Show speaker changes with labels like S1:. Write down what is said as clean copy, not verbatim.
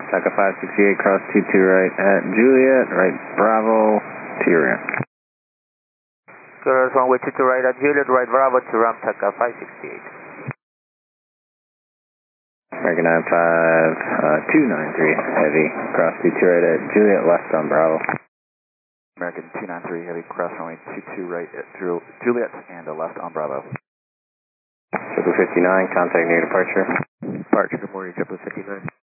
S1: Taka 568, cross 22 right at Juliet, right Bravo, to your ramp.
S2: Clearance runway 22 right at Juliet, right Bravo to ramp Taka 568.
S1: American 95, 293 heavy, cross 22 right at Juliet, left on Bravo.
S3: American 293 heavy, cross runway 22 right at Juliet and left on Bravo.
S1: JetBlue 59, contact near departure.
S2: Departure, good morning, JetBlue 59.